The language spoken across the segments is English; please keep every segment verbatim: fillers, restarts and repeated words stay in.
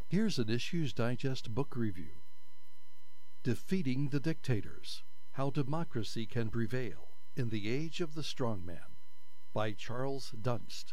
Here's an Issues Digest book review. Defeating the Dictators: How Democracy Can Prevail in the Age of the Strongman, by Charles Dunst.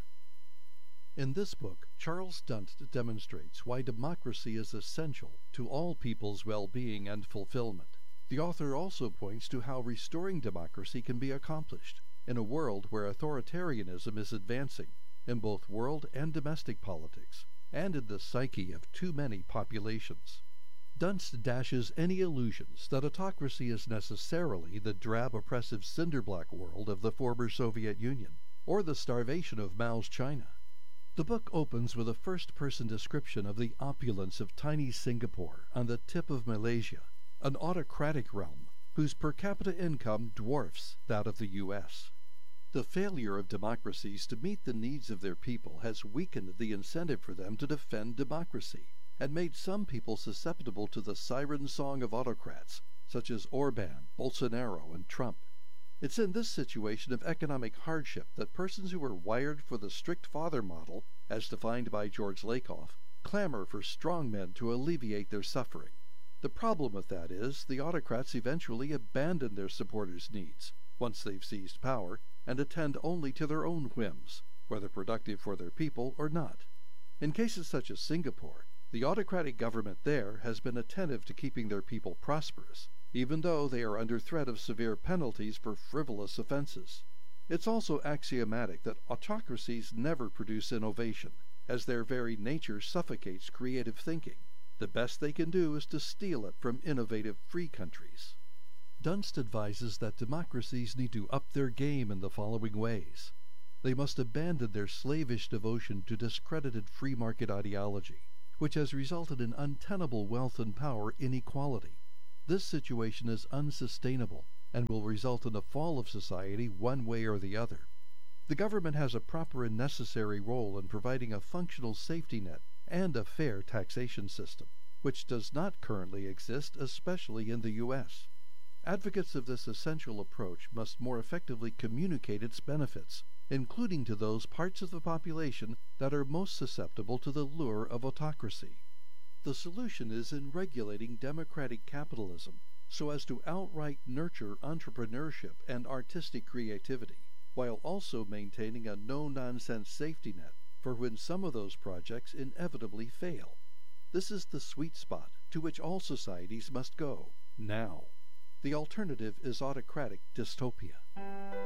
In this book, Charles Dunst demonstrates why democracy is essential to all people's well-being and fulfillment. The author also points to how restoring democracy can be accomplished in a world where authoritarianism is advancing in both world and domestic politics, and in the psyche of too many populations. Dunst dashes any illusions that autocracy is necessarily the drab, oppressive cinderblock world of the former Soviet Union, or the starvation of Mao's China. The book opens with a first-person description of the opulence of tiny Singapore on the tip of Malaysia, an autocratic realm whose per capita income dwarfs that of the U S The failure of democracies to meet the needs of their people has weakened the incentive for them to defend democracy, and made some people susceptible to the siren song of autocrats, such as Orban, Bolsonaro, and Trump. It's in this situation of economic hardship that persons who are wired for the strict father model, as defined by George Lakoff, clamor for strongmen to alleviate their suffering. The problem with that is the autocrats eventually abandon their supporters' needs, once they've seized power, and attend only to their own whims, whether productive for their people or not. In cases such as Singapore, the autocratic government there has been attentive to keeping their people prosperous, even though they are under threat of severe penalties for frivolous offenses. It's also axiomatic that autocracies never produce innovation, as their very nature suffocates creative thinking. The best they can do is to steal it from innovative free countries. Dunst advises that democracies need to up their game in the following ways. They must abandon their slavish devotion to discredited free market ideology, which has resulted in untenable wealth and power inequality. This situation is unsustainable and will result in the fall of society one way or the other. The government has a proper and necessary role in providing a functional safety net and a fair taxation system, which does not currently exist, especially in the U S Advocates of this essential approach must more effectively communicate its benefits, including to those parts of the population that are most susceptible to the lure of autocracy. The solution is in regulating democratic capitalism so as to outright nurture entrepreneurship and artistic creativity, while also maintaining a no-nonsense safety net for when some of those projects inevitably fail. This is the sweet spot to which all societies must go, now. The alternative is autocratic dystopia.